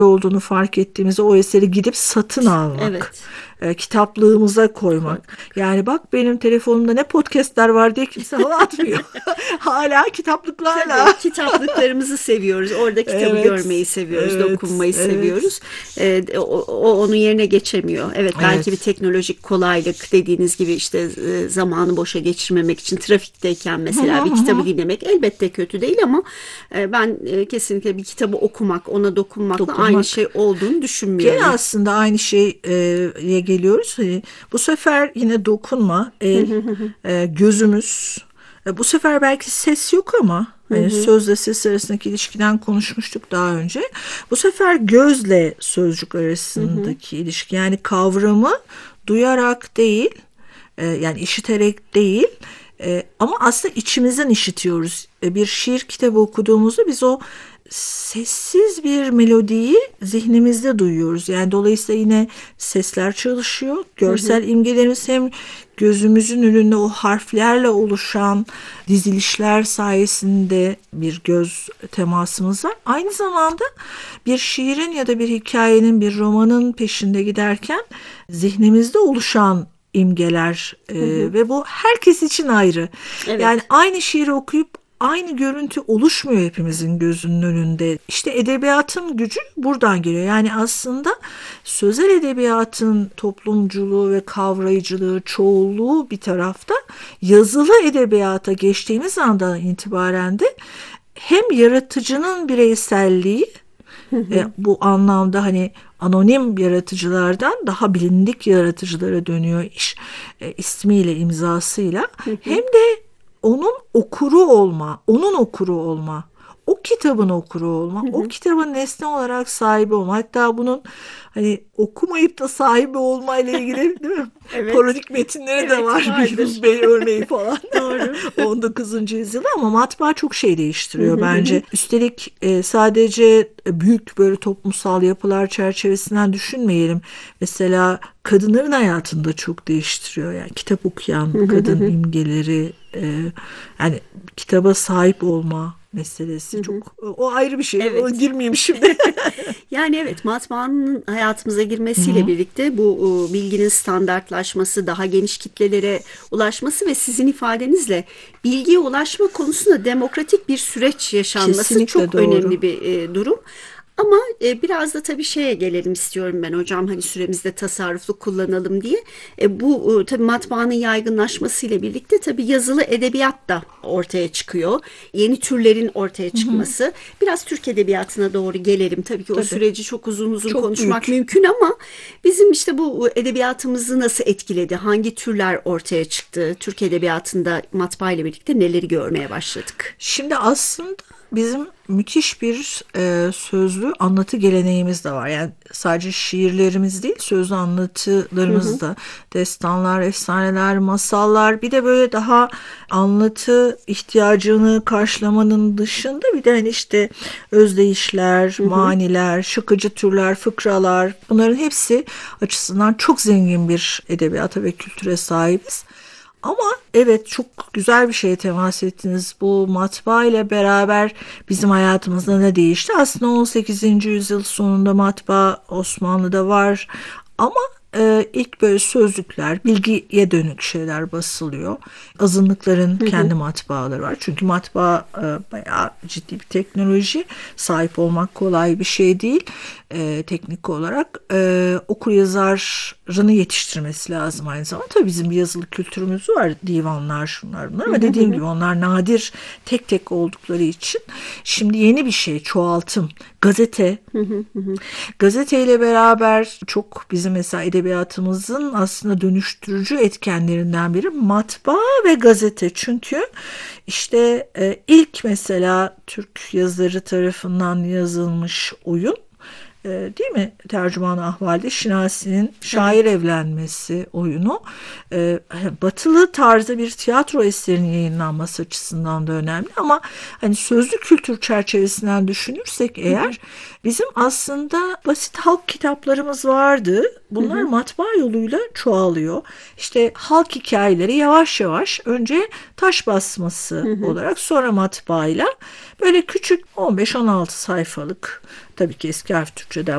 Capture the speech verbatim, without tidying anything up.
olduğunu fark ettiğimizde o eseri gidip satın almak. Evet. E, kitaplığımıza koymak. Yani bak benim telefonumda ne podcastler var diye kimse hava atmıyor. Hala kitaplıklarla. Tabii, kitaplıklarımızı seviyoruz. Orada kitabı Evet, görmeyi seviyoruz, evet, dokunmayı evet. seviyoruz. Ee, o, o onun yerine geçemiyor. Evet, belki Evet. bir teknolojik kolaylık, dediğiniz gibi işte e, zamanı boşa geçirmemek için trafikteyken mesela bir kitabı dinlemek elbette kötü değil, ama e, ben e, kesinlikle bir kitabı okumak, ona dokunmakla Dokunmak. aynı şey olduğunu Gene düşünmüyorum. aslında aynı şeye geliyoruz. Hani bu sefer yine dokunma, el, e, gözümüz. E, bu sefer belki ses yok ama hani sözle ses arasındaki ilişkiden konuşmuştuk daha önce. Bu sefer gözle sözcük arasındaki ilişki, yani kavramı duyarak değil, e, yani işiterek değil. E, ama aslında içimizden işitiyoruz. E, bir şiir kitabı okuduğumuzda biz o sessiz bir melodiyi zihnimizde duyuyoruz. Yani dolayısıyla yine sesler çalışıyor. Görsel imgelerimiz hem gözümüzün önünde o harflerle oluşan dizilişler sayesinde bir göz temasımız var. Aynı zamanda bir şiirin ya da bir hikayenin, bir romanın peşinde giderken zihnimizde oluşan imgeler e, ve bu herkes için ayrı. Evet. Yani aynı şiiri okuyup aynı görüntü oluşmuyor hepimizin gözünün önünde. İşte edebiyatın gücü buradan geliyor. Yani aslında sözel edebiyatın toplumculuğu ve kavrayıcılığı, çoğulluğu bir tarafta, yazılı edebiyata geçtiğimiz andan itibaren de hem yaratıcının bireyselliği, e, bu anlamda hani anonim yaratıcılardan daha bilindik yaratıcılara dönüyor iş, e, ismiyle, imzasıyla. Hem de onun okuru olma, onun okuru olma, o kitabın okuru olma, o kitabın nesne olarak sahibi olma. Hatta bunun hani okumayıp da sahibi olma ile ilgili, değil mi? Evet. Parodik metinleri de Evet, var. vardır. Biruz Bey örneği falan. Doğru. on dokuzuncu yüzyılda, ama matbaa çok şey değiştiriyor bence. Üstelik e, sadece büyük böyle toplumsal yapılar çerçevesinden düşünmeyelim. Mesela kadınların hayatını da çok değiştiriyor. Yani kitap okuyan kadın imgeleri, e, yani kitaba sahip olma meselesi çok, o ayrı bir şey. Evet. Ona girmeyeyim şimdi. Yani evet, matbaanın hayatımıza girmesiyle birlikte bu e, bilginin standartlaşması, daha geniş kitlelere ulaşması ve sizin ifadenizle bilgiye ulaşma konusunda demokratik bir süreç yaşanması Kesinlikle çok doğru. önemli bir e, durum. Ama e, biraz da tabii şeye gelelim istiyorum ben hocam, hani süremizde tasarruflu kullanalım diye. E, bu e, tabii matbaanın yaygınlaşmasıyla birlikte tabii yazılı edebiyat da ortaya çıkıyor. Yeni türlerin ortaya çıkması. Biraz Türk edebiyatına doğru gelelim. Tabii ki o Tabii. süreci çok uzun uzun Çok konuşmak büyük. mümkün, ama bizim işte bu edebiyatımızı nasıl etkiledi? Hangi türler ortaya çıktı? Türk edebiyatında matbaa ile birlikte neleri görmeye başladık? Şimdi aslında bizim müthiş bir e, sözlü anlatı geleneğimiz de var. Yani sadece şiirlerimiz değil, sözlü anlatılarımız da, destanlar, efsaneler, masallar, bir de böyle daha anlatı ihtiyacını karşılamanın dışında bir de hani işte özdeyişler, maniler, şakacı türler, fıkralar, bunların hepsi açısından çok zengin bir edebiyata ve kültüre sahibiz. Ama evet, çok güzel bir şeye temas ettiniz. Bu matbaa ile beraber bizim hayatımızda ne değişti? Aslında on sekizinci yüzyıl sonunda matbaa Osmanlı'da var. Ama e, ilk böyle sözlükler, bilgiye dönük şeyler basılıyor. Azınlıkların kendi matbaaları var. Çünkü matbaa e, bayağı ciddi bir teknoloji. Sahip olmak kolay bir şey değil. E, teknik olarak e, okur yazarını yetiştirmesi lazım aynı zamanda. Tabii bizim bir yazılı kültürümüz var. Divanlar, şunlar bunlar, ama dediğim gibi onlar nadir, tek tek oldukları için. Şimdi yeni bir şey, çoğaltım. Gazete. Gazeteyle beraber çok bizim mesela edebiyatımızın aslında dönüştürücü etkenlerinden biri matbaa ve gazete. Çünkü işte e, ilk mesela Türk yazarı tarafından yazılmış oyun, e, değil mi? Tercüman-ı Ahval'de Şinasi'nin Şair Evlenmesi oyunu, e, batılı tarzda bir tiyatro eserinin yayınlanması açısından da önemli, ama hani sözlü kültür çerçevesinden düşünürsek eğer, bizim aslında basit halk kitaplarımız vardı. Bunlar matbaa yoluyla çoğalıyor. İşte halk hikayeleri yavaş yavaş önce taş basması olarak, sonra matbaayla böyle küçük on beş on altı sayfalık, tabii ki eski harf Türkçeden